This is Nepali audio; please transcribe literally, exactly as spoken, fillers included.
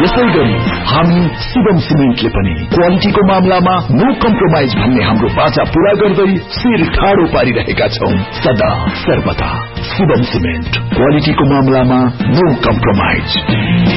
यसैगरी हामी शिवम सिमेन्टले पनि क्वालिटीको मामलामा नो कम्प्रोमाइज भन्ने हाम्रो बाचा पूरा गर्दै शिर ठाडो पारिरहेका छौं। सदा सर्वदा शिवम सिमेन्ट, क्वालिटीको मामलामा नो कम्प्रोमाइज।